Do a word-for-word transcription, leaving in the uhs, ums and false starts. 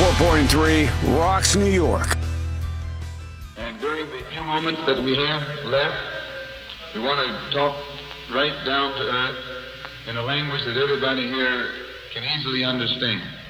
four point three rocks New York. And during the few moments that we have left, we want to talk right down to earth in a language that everybody here can easily understand.